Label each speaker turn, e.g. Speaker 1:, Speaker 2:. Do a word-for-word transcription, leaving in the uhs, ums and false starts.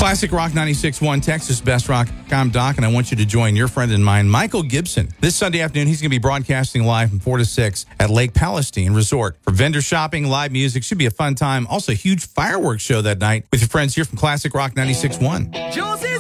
Speaker 1: Classic Rock ninety-six point one, Texas Best Rock. I'm Doc, and I want you to join your friend and mine, Michael Gibson. This Sunday afternoon, he's going to be broadcasting live from four to six at Lake Palestine Resort. For vendor shopping, live music, should be a fun time. Also, a huge fireworks show that night with your friends here from Classic Rock ninety-six point one.